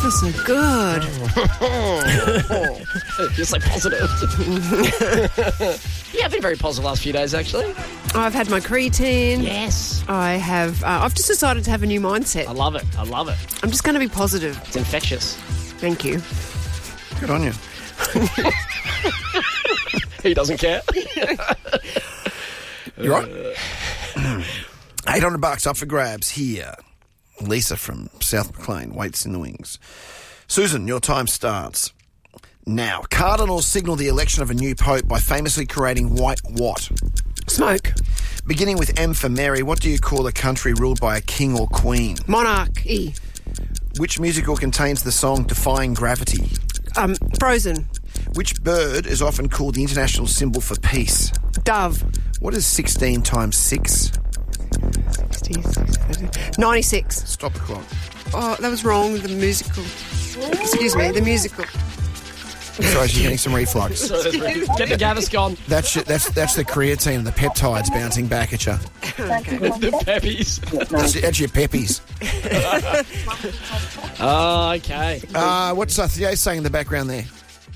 feels so good. You're so positive. Yeah, I've been very positive the last few days, actually. I've had my creatine. Yes. I have. I've just decided to have a new mindset. I love it. I love it. I'm just going to be positive. It's infectious. Thank you. Good on you. He doesn't care. You're right. $800 up for grabs here. Lisa from South Maclean waits in the wings. Susan, your time starts now. Cardinals signal the election of a new pope by famously creating white what? Smoke. Beginning with M for Mary, what do you call a country ruled by a king or queen? Monarchy. Which musical contains the song Defying Gravity? Frozen. Which bird is often called the international symbol for peace? Dove. What is 16 times 6? 96. Stop the clock. Oh, that was wrong. The musical. Excuse me, the musical. Sorry, she's getting some reflux. Get the Gaviscon. That's the creatine, the peptides bouncing back at you. The peppies. That's your peppies. Oh, okay. What's Theo saying in the background there?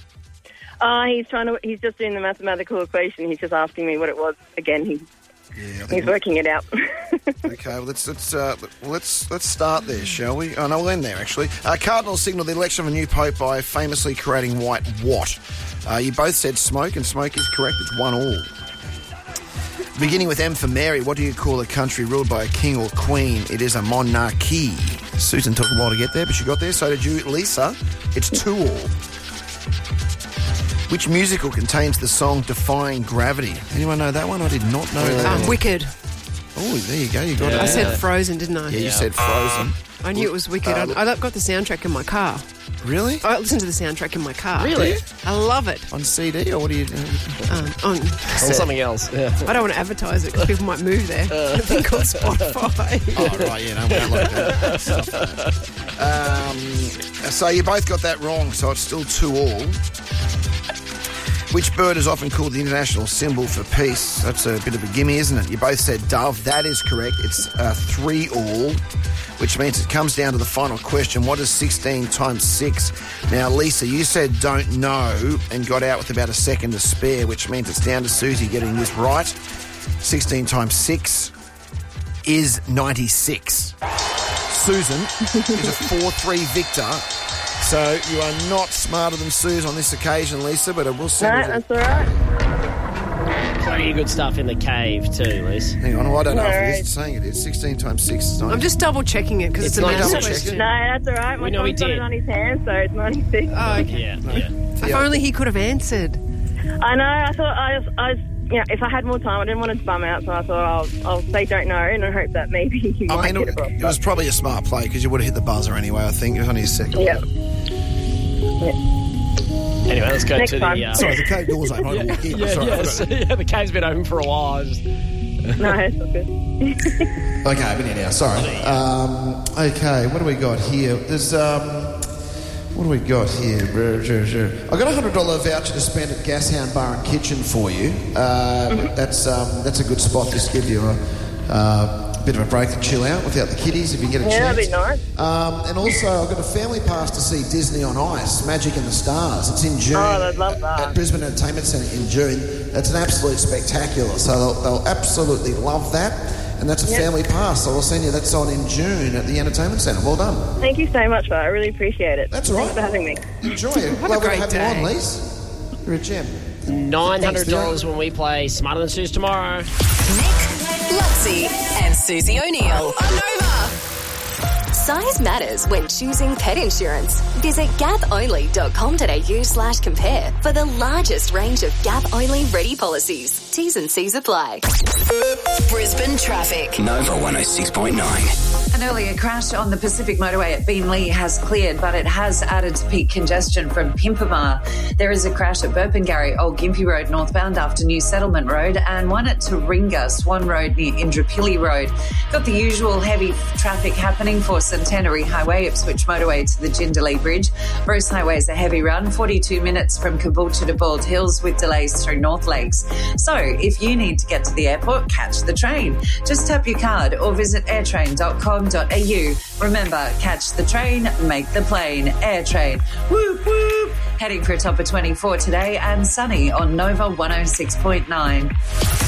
He's just doing the mathematical equation. He's just asking me what it was again. He's working it out. Okay, well, let's start there, shall we? Oh no, we'll end there actually. Cardinals signal the election of a new pope by famously creating white what? You both said smoke, and smoke is correct. It's 1-1. Beginning with M for Mary, what do you call a country ruled by a king or queen? It is a monarchy. Susan took a while to get there, but she got there. So did you, Lisa. It's 2-2. Which musical contains the song Defying Gravity? Anyone know that one? I did not know that one. Wicked. Oh, there you go. You got it. I said Frozen, didn't I? Yeah, you said Frozen. I knew it was Wicked. I got the soundtrack in my car. Really? I listened to the soundtrack in my car. Really? I love it. On CD, or what do you do? On something else. Yeah. I don't want to advertise it because people might move there. A thing called Spotify. Oh, right, yeah, no, we don't like that stuff. So you both got that wrong, so it's still 2-2. Which bird is often called the international symbol for peace? That's a bit of a gimme, isn't it? You both said dove. That is correct. It's 3-3, which means it comes down to the final question. What is 16 times 6? Now, Lisa, you said don't know and got out with about a second to spare, which means it's down to Susie getting this right. 16 times 6 is 96. Susan is a 4-3 victor. So you are not smarter than Suze on this occasion, Lisa, but I will say... No, that's all right. Plenty of good stuff in the cave too, Liz. Hang on, I don't know if it is saying it is. 16 times 6 is 96. I'm just double checking it because it's a not maths double question. No, that's all right. My know he son's got did. it on his hand, so it's 96. Oh, okay. Yeah. If only he could have answered. I know. I thought I was if I had more time, I didn't want to bum out, so I thought I'll say don't know, and I hope that maybe you might get it wrong. It was probably a smart play because you would have hit the buzzer anyway, I think. It was only a second. Yeah. Anyway, let's go Next to time. the... Sorry, the cave door's open. I don't walk in. Sorry. The cave's been open for a while. No, it's all good. Okay, I've been in now. Sorry. Okay, what do we got here? There's... what do we got here? I got a $100 voucher to spend at Gashound Bar and Kitchen for you. That's a good spot. Just give you a bit of a break to chill out without the kiddies if you get a chance. Yeah, that'd be nice. And also, I've got a family pass to see Disney on Ice, Magic and the Stars. It's in June. Oh, I'd love that. At Brisbane Entertainment Centre in June. That's an absolute spectacular. So they'll absolutely love that. And that's a family pass, so I'll send you. That's on in June at the Entertainment Centre. Well done. Thank you so much for that. I really appreciate it. That's all right. Thanks for having me. Enjoy it. What a Lovely great to have day. you on, Lise. You're a gem. $900 when we play Smarter Than Suze tomorrow. Nick, Luxie, and Susie O'Neill on Nova. Size matters when choosing pet insurance. Visit gaponly.com.au/compare for the largest range of Gap-only ready policies. T's and C's apply. Brisbane traffic. Nova 106.9. An earlier crash on the Pacific Motorway at Beenleigh has cleared, but it has added to peak congestion from Pimpamar. There is a crash at Burpengary, Old Gympie Road northbound after New Settlement Road, and one at Taringa, Swan Road near Indooroopilly Road. Got the usual heavy traffic happening for Centenary Highway, Ipswich Motorway to the Jindalee Bridge. Bruce Highway is a heavy run, 42 minutes from Caboolture to Bald Hills with delays through North Lakes. So if you need to get to the airport, catch the train. Just tap your card or visit airtrain.com.au. Remember, catch the train, make the plane. AirTrain. Whoop, whoop. Heading for a top of 24 today and sunny on Nova 106.9.